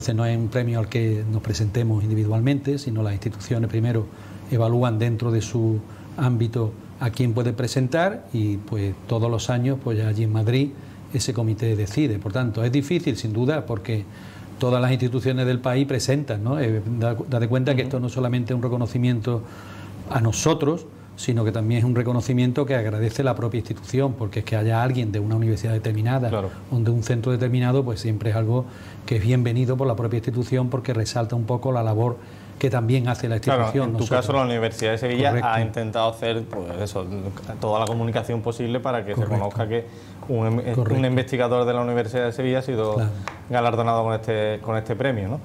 No es un premio al que nos presentemos individualmente, sino las instituciones primero evalúan dentro de su ámbito a quién puede presentar y pues todos los años pues ya allí en Madrid ese comité decide. Por tanto, es difícil sin duda porque todas las instituciones del país presentan, ¿no? Date cuenta que esto no solamente es un reconocimiento a nosotros, sino que también es un reconocimiento que agradece la propia institución, porque es que haya alguien de una universidad determinada, claro, o de un centro determinado, pues siempre es algo que es bienvenido por la propia institución porque resalta un poco la labor que también hace la institución. Claro, en tu caso la Universidad de Sevilla Correcto. Ha intentado hacer pues eso, toda la comunicación posible para que Correcto. se conozca que un investigador de la Universidad de Sevilla ha sido claro. galardonado con este premio, ¿no?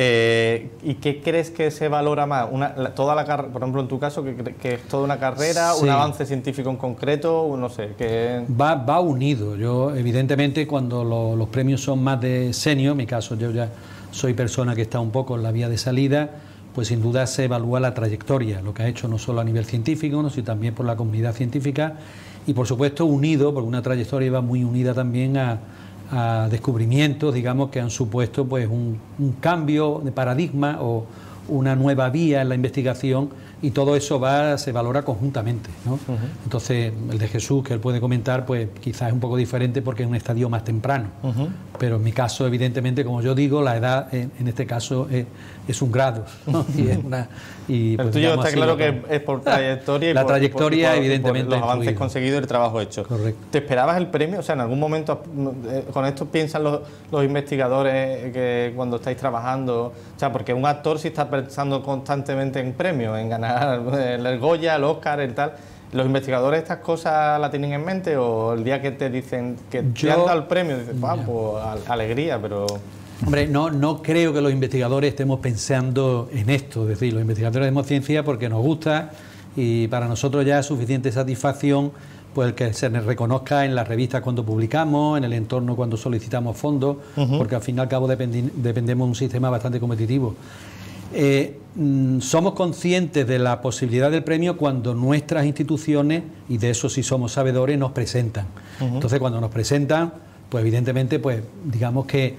¿Y qué crees que se valora más? Toda la carrera, por ejemplo, en tu caso, que es toda una carrera, sí, un avance científico en concreto, no sé, que va unido. Yo, evidentemente, cuando los premios son más de senior, en mi caso, yo ya soy persona que está un poco en la vía de salida, pues sin duda se evalúa la trayectoria, lo que ha hecho no solo a nivel científico, ¿no?, sino también por la comunidad científica y, por supuesto, unido, porque una trayectoria va muy unida también a descubrimientos, digamos, que han supuesto pues un cambio de paradigma o una nueva vía en la investigación y todo eso se valora conjuntamente, ¿no? Entonces, el de Jesús, que él puede comentar, pues quizás es un poco diferente porque es un estadio más temprano. Pero en mi caso, evidentemente, como yo digo, la edad en este caso es un grado, ¿no? Y es una, y, el pues, tuyo está así, claro que es por trayectoria y la trayectoria, evidentemente, por los avances conseguidos y el trabajo hecho. Correcto. ¿Te esperabas el premio? O sea, en algún momento con esto piensan los investigadores que cuando estáis trabajando, o sea, porque un actor sí está pensando constantemente en premios, en ganar el Goya, el Oscar, el tal. ¿Los investigadores estas cosas la tienen en mente o el día que te dicen que te han dado el premio dices, pues alegría, pero... Hombre, no creo que los investigadores estemos pensando en esto, es decir, los investigadores hacemos ciencia porque nos gusta y para nosotros ya es suficiente satisfacción pues el que se nos reconozca en las revistas cuando publicamos, en el entorno cuando solicitamos fondos, porque al fin y al cabo dependemos de un sistema bastante competitivo. Somos conscientes de la posibilidad del premio cuando nuestras instituciones, y de eso sí somos sabedores, nos presentan. Entonces, cuando nos presentan, pues evidentemente, pues digamos que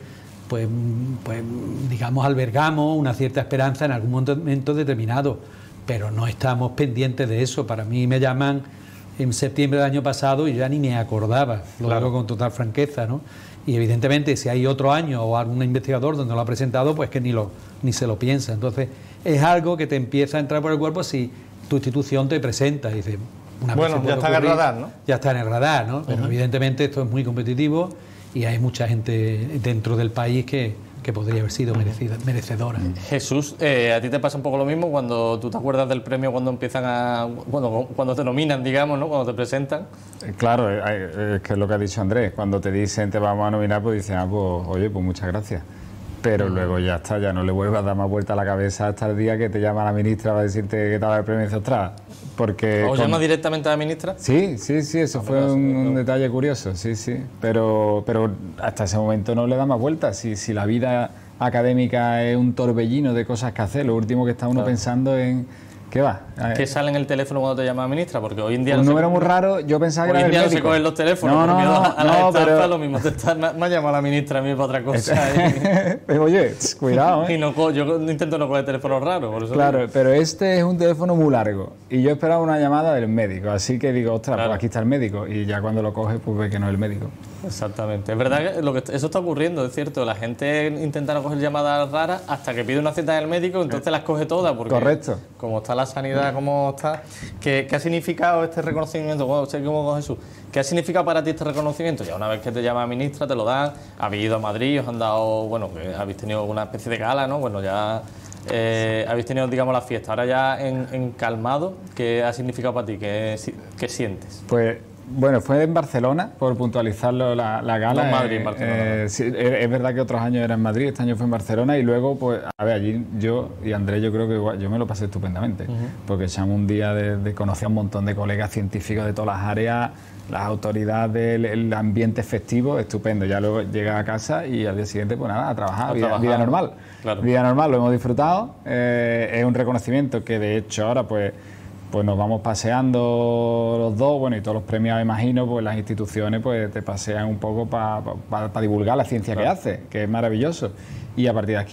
digamos albergamos una cierta esperanza en algún momento determinado, pero no estamos pendientes de eso. Para mí me llaman en septiembre del año pasado y ya ni me acordaba, lo digo con total franqueza, ¿no? Y evidentemente si hay otro año o algún investigador donde lo ha presentado, pues que ni se lo piensa. Entonces es algo que te empieza a entrar por el cuerpo si tu institución te presenta y dice, bueno, ya está en el radar, ¿no? Ya está en el radar, ¿no? Pero evidentemente esto es muy competitivo y hay mucha gente dentro del país que podría haber sido merecedora. Jesús, ¿a ti te pasa un poco lo mismo cuando tú te acuerdas del premio cuando empiezan cuando te nominan, digamos, ¿no?, cuando te presentan? Claro, es que es lo que ha dicho Andrés, cuando te dicen te vamos a nominar, pues dices, pues oye, pues muchas gracias. Pero luego ya está, ya no le vuelvas a dar más vuelta a la cabeza hasta el día que te llama la ministra para decirte que te va a dar el premio y dices, ostras, porque... ¿Os llama directamente a la ministra? Sí, eso fue un detalle curioso, sí, pero hasta ese momento no le da más vueltas. Si la vida académica es un torbellino de cosas que hacer, lo último que está uno pensando en... ¿Qué va? ¿Qué sale en el teléfono cuando te llama la ministra? Porque hoy en día... Un número muy raro, yo pensaba que era el médico. Hoy en día no se cogen los teléfonos, no, pero... lo mismo, me ha llamado la ministra a mí para otra cosa. Pero oye, cuidado, ¿eh? Y yo intento no coger teléfonos raros, por eso. Claro, pero este es un teléfono muy largo y yo esperaba una llamada del médico, así que digo, ostras, pues aquí está el médico y ya cuando lo coge, pues ve que no es el médico. Exactamente, es verdad que eso está ocurriendo, es cierto, la gente intenta no coger llamadas raras hasta que pide una cita del médico, entonces las coge todas, porque correcto, como está la sanidad, como está, ¿qué ha significado este reconocimiento? Bueno, sé cómo con Jesús, ¿qué ha significado para ti este reconocimiento? Ya una vez que te llama ministra te lo dan, habéis ido a Madrid, os han dado, bueno, que habéis tenido una especie de gala, ¿no? Bueno, ya habéis tenido, digamos, la fiesta, ahora ya en calmado, ¿qué ha significado para ti? ¿Qué sientes? Pues... Bueno, fue en Barcelona, por puntualizarlo, la gala. No en Madrid, en Barcelona. Sí, es verdad que otros años era en Madrid, este año fue en Barcelona y luego, pues, a ver, allí yo y Andrés, yo creo que igual, yo me lo pasé estupendamente, porque echamos un día de conocer a un montón de colegas científicos de todas las áreas, las autoridades, el ambiente festivo, estupendo. Ya luego llegas a casa y al día siguiente, pues nada, a trabajar, vida normal. Claro. Vida normal, lo hemos disfrutado, es un reconocimiento que de hecho ahora, pues nos vamos paseando los dos, bueno, y todos los premios, imagino, pues las instituciones pues te pasean un poco para divulgar la ciencia que hace, que es maravilloso. y a partir de aquí